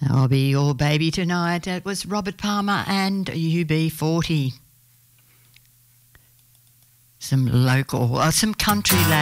I'll Be Your Baby Tonight. It was Robert Palmer and UB40. Some country